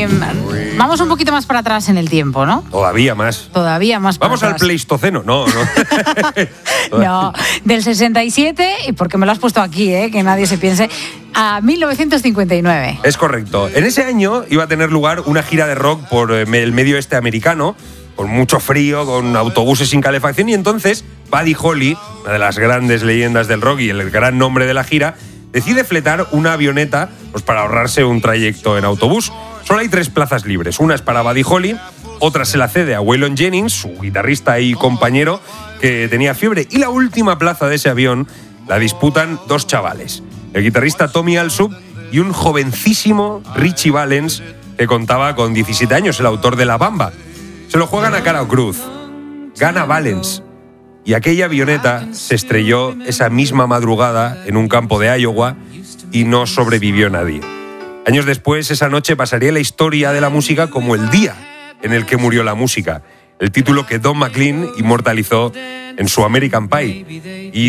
Vamos un poquito más para atrás en el tiempo, ¿no? Todavía más. Todavía más para Vamos atrás. al Pleistoceno. No. No, del 67, y porque me lo has puesto aquí, que nadie se piense, a 1959. Es correcto. En ese año iba a tener lugar una gira de rock por el medio oeste americano, con mucho frío, con autobuses sin calefacción, y entonces Buddy Holly, una de las grandes leyendas del rock y el gran nombre de la gira, decide fletar una avioneta pues, para ahorrarse un trayecto en autobús. Solo hay 3 plazas libres. Una es para Buddy Holly, otra se la cede a Waylon Jennings, su guitarrista y compañero, que tenía fiebre, y la última plaza de ese avión la disputan 2 chavales, el guitarrista Tommy Allsup y un jovencísimo Richie Valens, que contaba con 17 años, el autor de La Bamba. Se lo juegan a cara o cruz. Gana Valens. Y aquella avioneta se estrelló esa misma madrugada en un campo de Iowa y no sobrevivió nadie. Años después, esa noche pasaría la historia de la música como el día en el que murió la música, el título que Don McLean inmortalizó en su American Pie. Y